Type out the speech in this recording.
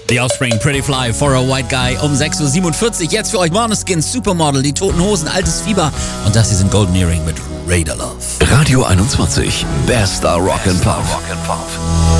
The Offspring, Pretty Fly for a White Guy um 6.47 Uhr. Jetzt für euch Måneskin, Supermodel, die Toten Hosen, Altes Fieber und das hier sind Golden Earring mit Radar Love. Radio 21, bester Rock and Pop.